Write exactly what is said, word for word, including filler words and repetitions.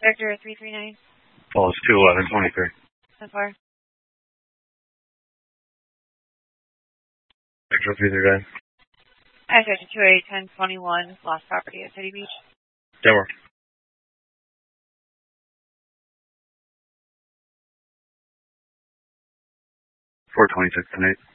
Vector three three nine. Pulse two eleven twenty-three. So far. Vector three three nine. I searched two eight ten twenty-one. Lost property at City Beach. Denver. four twenty-six tonight.